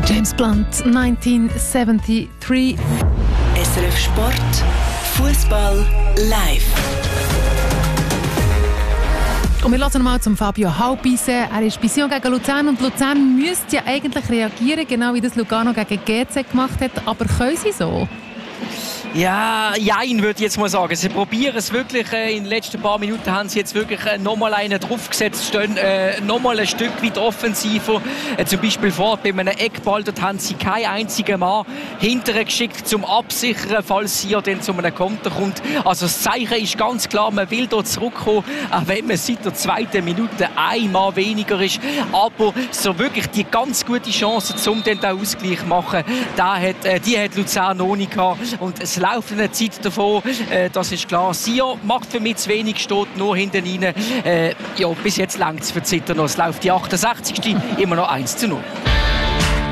James Blunt, 1973. SRF Sport, Fußball live. Und wir hören mal zum Fabio Halbisen. Er ist bei Sion gegen Luzern und Luzern müsste ja eigentlich reagieren, genau wie das Lugano gegen GC gemacht hat. Aber können sie so? Ja, jein, würde ich jetzt mal sagen. Sie probieren es wirklich. In den letzten paar Minuten haben sie jetzt wirklich nochmal einen draufgesetzt, stehen nochmal ein Stück weit offensiver. Zum Beispiel vor bei einem Eckball, dort haben sie keinen einzigen Mann hinterher geschickt zum Absichern, falls sie ja dann zu einem Konter kommt. Also das Zeichen ist ganz klar, man will dort zurückkommen, auch wenn man seit der zweiten Minute einmal weniger ist. Aber so wirklich die ganz gute Chance, um den Ausgleich zu machen, die hat Luzern noch nicht gehabt. Und es läuft eine Zeit davon, das ist klar. Sion macht für mich zu wenig, steht nur hinten rein. Ja, bis jetzt längt es für Zitter noch. Es läuft die 68. immer noch 1:0.